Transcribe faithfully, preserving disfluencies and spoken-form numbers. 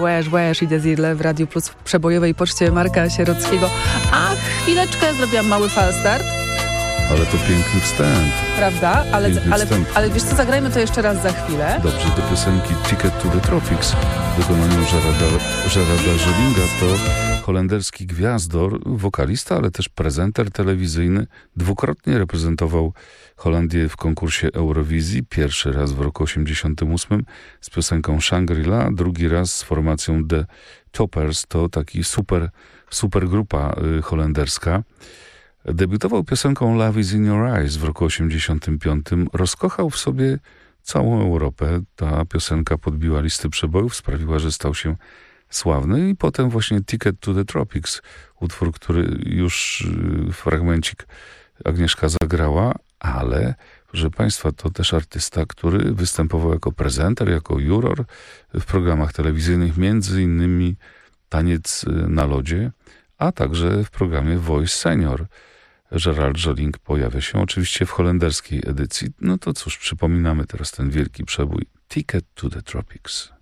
Łeż, łeż i Desirle w Radiu Plus w przebojowej poczcie Marka Sierockiego. A chwileczkę zrobiłam mały falstart. Ale to piękny wstęp. Prawda? Ale, ale, wstęp. ale wiesz co, zagrajmy to jeszcze raz za chwilę. Dobrze, do piosenki Ticket to the Tropics w wykonaniu Gerarda, Gerarda Jolinga to holenderski gwiazdor, wokalista, ale też prezenter telewizyjny. Dwukrotnie reprezentował Holandię w konkursie Eurowizji. Pierwszy raz w roku osiemdziesiątym ósmym z piosenką Shangri-La, drugi raz z formacją The Toppers. To taki super, super grupa y, holenderska. Debiutował piosenką Love is in your eyes w roku osiemdziesiątym piątym. Rozkochał w sobie całą Europę. Ta piosenka podbiła listy przebojów, sprawiła, że stał się sławny i potem właśnie Ticket to the Tropics, utwór, który już fragmencik Agnieszka zagrała, ale proszę Państwa, to też artysta, który występował jako prezenter, jako juror w programach telewizyjnych, między innymi Taniec na lodzie, a także w programie Voice Senior. Gerard Joling pojawia się oczywiście w holenderskiej edycji. No to cóż, przypominamy teraz ten wielki przebój Ticket to the Tropics.